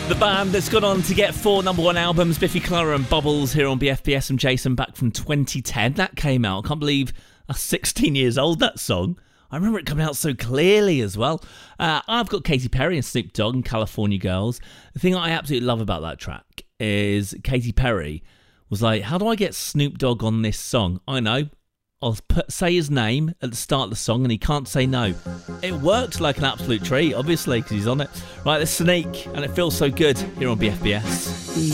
The band that's gone on to get 4 number 1 albums, Biffy Clyro and Bubbles, here on BFBS and Jason, back from 2010. That came out. I can't believe that's 16 years old, that song. I remember it coming out so clearly as well. I've got Katy Perry and Snoop Dogg and California Girls. The thing I absolutely love about that track is Katy Perry was like, how do I get Snoop Dogg on this song? I know. I'll say his name at the start of the song and he can't say no. It works like an absolute treat, obviously, because he's on it. Right, let's Sneak, and it feels so good here on BFBS.